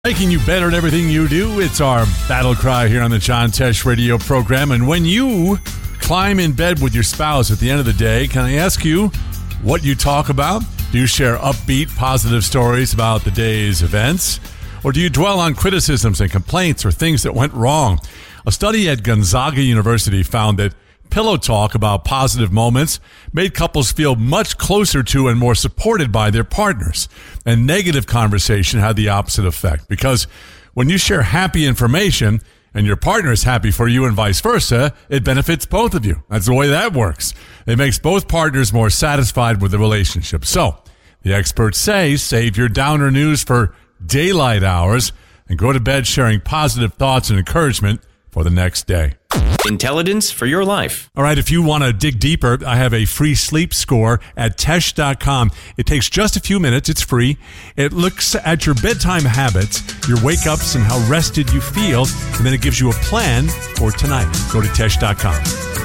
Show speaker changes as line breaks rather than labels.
Making you better at everything you do. It's our battle cry here on the John Tesh radio program. And when you climb in bed with your spouse at the end of the day, can I ask you what you talk about? Do you share upbeat, positive stories about the day's events? Or do you dwell on criticisms and complaints or things that went wrong? A study at Gonzaga University found that pillow talk about positive moments made couples feel much closer to and more supported by their partners. And negative conversation had the opposite effect, because when you share happy information and your partner is happy for you and vice versa, it benefits both of you. That's the way that works. It makes both partners more satisfied with the relationship. So the experts say save your downer news for daylight hours and go to bed sharing positive thoughts and encouragement for the next day.
Intelligence for your life.
All right, if you want to dig deeper, I have a free sleep score at Tesh.com. It takes just a few minutes. It's free. It looks at your bedtime habits, your wake-ups, and how rested you feel, and then it gives you a plan for tonight. Go to Tesh.com.